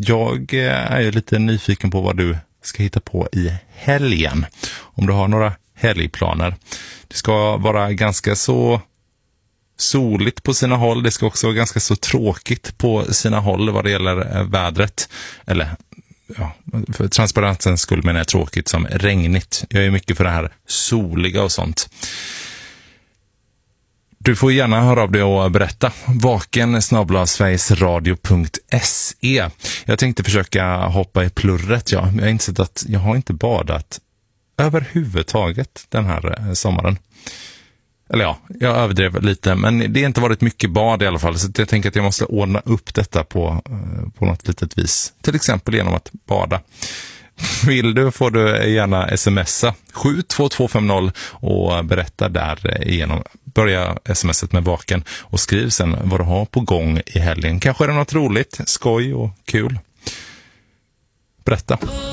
Jag är ju lite nyfiken på vad du ska hitta på i helgen. Om du har några helgplaner. Det ska vara ganska så soligt på sina håll. Det ska också vara ganska så tråkigt på sina håll vad det gäller vädret. Eller, ja, för transparensens skull menar jag tråkigt som regnigt. Jag är mycket för det här soliga och sånt. Du får gärna höra av dig och berätta. vaken@sverigesradio.se. Jag tänkte försöka hoppa i plurret. Jag har insett att jag har inte badat överhuvudtaget den här sommaren. Eller ja, jag överdrev lite, men det har inte varit mycket bad i alla fall. Så jag tänker att jag måste ordna upp detta på något litet vis. Till exempel genom att bada. Vill du får du gärna smsa 72250 och berätta där igenom. Börja sms:et med vaken och skriv sen vad du har på gång i helgen. Kanske är det något roligt, skoj och kul. Berätta.